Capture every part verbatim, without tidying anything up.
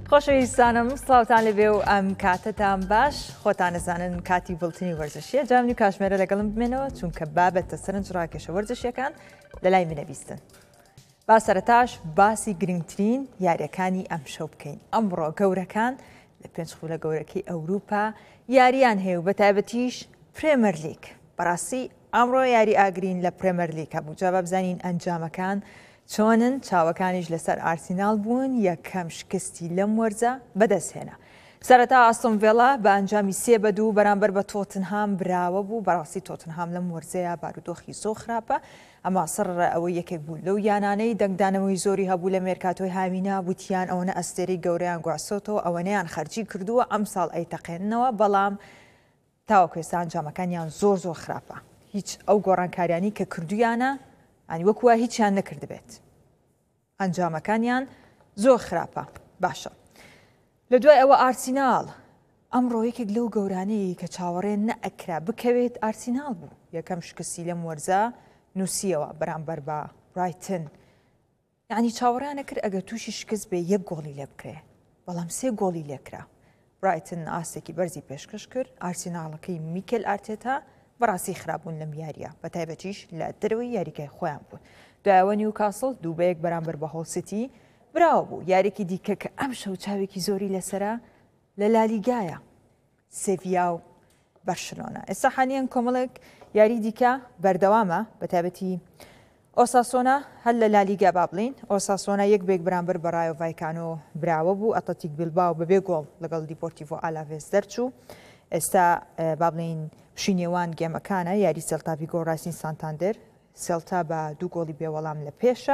خۆشەویستانم سڵاوتان لەبێ و ئەم کاتتان باش خۆتان نەزانن کاتی بڵتنی وەرزشیە جامنی کاشمێرە لەگەڵم بمێنەوە چونکە بابەتە سەرنج ڕاکێشە وەرزشیەکان لە لای منەبیستن. با سەرەتاش باسی گرنگترین یاریەکانی ئەم شەو بکەین. ئەمڕۆ گەورەکان لە پێنج خولە گەورەکەی ئەوروپا یاریان هەیە و بەتایبەتیش پرێمەر لیگ. بەڕاستی ئەمڕۆ یاری ئاگرین لە پرێمەر لیگ هەبوو. جا بابزانین ئەنجامەکان چۆنن چاوەکانیش لەسەر ئارسینال بوون یەکەم شکستی لەم وەرزە بەدەستهێنا. سەرەتا ئاستۆن ڤیلا بە ئەنجامی سێ بە دوو بەرامبەر بە تۆتنهام براوە بوو. بەڕاستی تۆتنهام لەم وەرزەیە بارودۆخی زۆر خراپە، ئەما سڕ ئەوەی یەکێک بوو لەو یانانەی دەنگدانەوەی زۆری هەبوو لە مێرکاتۆی هاوینە بوتیان ئەوەنە ئەستێرەی گەورەیان گواسۆتەوە ئەوەنەیان خەرجی کردووە ئەم ساڵ ئەیتەقێننەوە، بەڵام تاوەکوێستا ئەنجامەکانیان زۆر زۆر خراپە. هیچ ئەو گۆڕانکاریانی کە کردویانە ئەنی وەکووە هیچیان نەکردبێت. ئەنجامەکانیان زۆر خراپە. باشە لە دوای ئەوە ئارسینال ئەمڕۆ یەکێک لەو گەورانەیە کە چاوەڕێن نەئەکرا بکەوێت ئارسینال بوو. یەکەم شکستی لەم وەرزە نووسیەوە بەرامبەر بە برایتن. یعنی چاوەڕیانە کرد ئەگەر تووشی شکست بێ یەک گۆڵی لێ بکرێ، بەڵام سێ گۆڵی لێکرا. برایتن ئاستێکی بەرزی پێشکەش کرد. ئارسیناڵەکەی میکل ئارتێتا بەڕاستی خراپبوون لەم یاریە، بەتایبەتیش لە دەرەوەی یاریگای خۆیان بوون. دوایەوە نیوکاسڵ دوو بە یەک بەرامبەر بە هۆڵ سیتی براوە بوو. یارێکی دیکە کە ئەم شەو چاوێکی زۆری لەسرە لە لالیگایە، سێڤیا و بەرشلۆنە. ئێستا حانیان کۆمەڵێک یاری دیکە بەردەوامە، بەتایبەتی ئۆساسۆنا هەر لە لالیگا با بڵین. ئۆساسۆنا یەک بێک بەرامبەر بە ڕایۆ ڤایکانۆ براوە بوو. ئەتلەتیک بیلباو بەبێ گۆڵ لەگەڵ دیپۆرتیڤۆ ئالاڤێز دەرچوو. ئێستا با بڵین پشینێوان گێمەکانە یاری سێلتا ڤیگۆ ڕایسین سانتاندەر. سێلتا بە دوو گۆڵی بێوەڵام لە پێشە.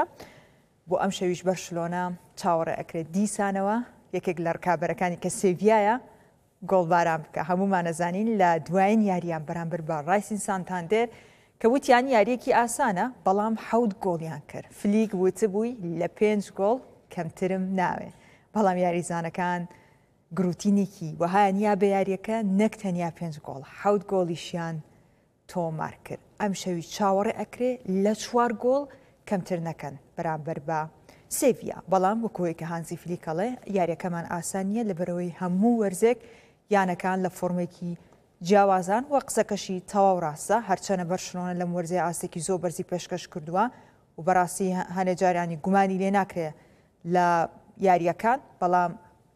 بۆ ئەم شەویش بەرشلۆنا چاوەڕێ ئەکرێت دیسانەوە یەکێک لە ڕکابەرەکانی کە سێڤیایە گۆڵ باران بکە. هەمومان نەزانین لە دوایین یاریان بەرامبەر بە ڕایسین سانتاندەر کە وتیان یاریەکی ئاسانە، بەڵام حەوت گۆڵیان کرد. فلیک وتبووی لە پێنج گۆڵ کەمترم ناوێ، بەڵام یاریزانەکان گروتینێکی وەهایان یا بە یاریەکە نەک تەنیا پێنج گۆڵ حەوت گۆڵیشیان تۆمار کرد. ئەم شەوی چاوەڕێ ئەکرێ لە چوار گۆڵ کەمتر نەکەن بەرامبەر بە سێڤیا. بەڵام وەکۆی کە هانزی فلیکەڵێ یاریەکەمان ئاسان نیە لەبەرەوەی هەموو وەرزێک یانەکان لە فۆرمێکی جیاوازان وە قسەکەشی تەواو ڕاستە. هەرچەنە بەرشلۆنە لەم وەرزەیە ئاستێکی زۆر بەرزی پێشکەش کردووە و بەڕاستی هەنێ جاریانی گومانی لێ ناکرێ لە یاریەکان، بەڵام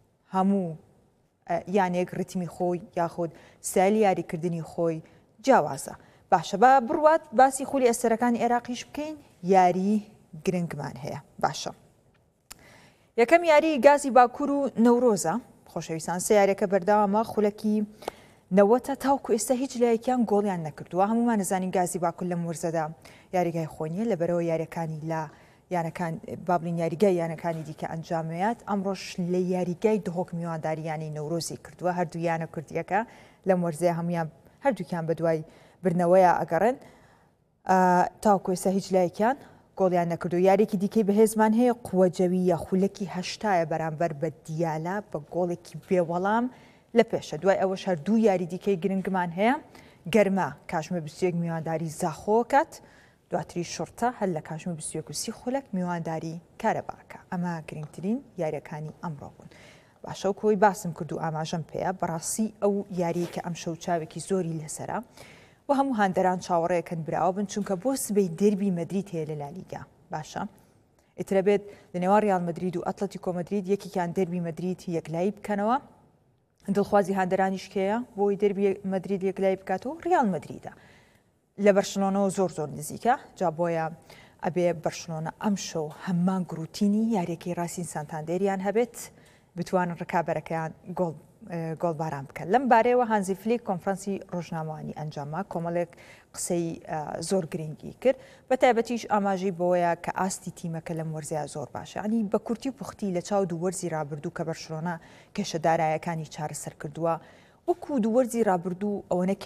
هەموو یانێک ڕتمی خۆی یاخود سایلی یاریکردنی خۆی جیاوازە. باشە بە بڕوات باسی خولی ئەستەرەکانی عێراقیش بکەین. یاری گرنگمان هەیە. باشە یەکەم یاری گازی باکوور و نەورۆزە. خۆشەویستان سێ یاریەکە بەرداوامە خولەکی نەوەتە تاوکو ئێستا هیچ لایەکیان گۆڵیان نەکردووە. هەمومان نەزانین گازی باکوور لەم وەرزەدا یاریگای خۆنیە لەبەرەوە یاریەکانی لە یانەکان بابلین یاریگای یانەکانی دیکە ئەنجامەیات. ئەمڕۆژ لە یاریگای دهۆک میوانداریانی نەورۆزی کردووە. هەردوو یانە کوردیەکە لەم وەرزەیە هەمویان هەردووکیان بە دوای برنەوەیە ئەگەڕێن. تاوکو ئێستا هیچ لایەکیان گۆڵیان نەکردو. یارێکی دیکەی بەهێزمان هەیە قووەجەوی یە خولەکی هەشتایە بەرامبەر بە دیالە بە گۆڵێکی بێوەڵام لە پێشە. دوای ئەوەش هەردوو یاری دیکەی گرنگمان هەیە. گەرمە کاژمە بیست و یەک میوانداری زاخۆکات، دواتری شورتە هەر لە کاژمە بیست و یەک و سی خولەک میوانداری کارەباکە. ئەمە گرنگترین یاریەکانی ئەمڕۆ بوون. باشە کۆی باسم کرد و ئاماژەم پێەیە. بەڕاستی ئەو یاری کە ئەم شەو چاوێکی زۆری لەسرە و هەموو هاندەران چاوەڕێەکەن براوە بن، چونکە بۆ سبەی دەربی مەدریت هەیە لە لالیگا. باشە ئیترە بێت لە نێوان ڕیال مەدرید و ئەتلەتیکۆ مەدرید یەکێکیان دەربی مەدریت یەکلایی بکەنەوە. دڵخوازی هاندەرانیش کێیە بۆی دەربی مەدرید یەکلایی بکاتەوە؟ ڕیال مەدریدە. لە بەرشلۆنەوە زۆر زۆر نزیکە. جا بۆیە ئەبێ بەرشلۆنە ئەم شەو هەمان گروتینی یاریەکەی ڕاستین سانتاندێریان هەبێت بتوانن ڕکابەرەکەیان گۆڵ گۆڵباران بکەن. لەم بارەیەوە هانزی فلیک کۆنفرەنسی ڕۆژنامەوانی ئەنجامە کۆمەڵێک قسەی زۆر گرنگی کرد. بەتایبەتیش ئاماژەی بۆیە کە ئاستی تیمەکە لەم وەرزەیە زۆر باشە. ینی بە کورتی و پوختی لە چاو دوو وەرزی ڕابردوو کە بەرشلۆنە کێشەدارایەکانی چارەسەر کردووە، وەکو دوو وەرزی ڕابردوو ئەوەنە